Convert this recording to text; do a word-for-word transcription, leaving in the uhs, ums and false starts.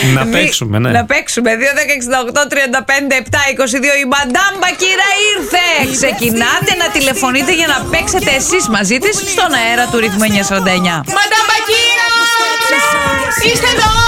Να παίξουμε, ναι. Να παίξουμε. δύο δέκα εξήντα οκτώ τριάντα πέντε επτά είκοσι δύο. Η Μαντάμ Μπακύρα ήρθε. Ξεκινάτε να τηλεφωνείτε για να παίξετε εσείς μαζί της στον αέρα του Ρυθμού εννιακόσια σαράντα εννιά. Μαντάμ Μπακύρα! Είστε εδώ!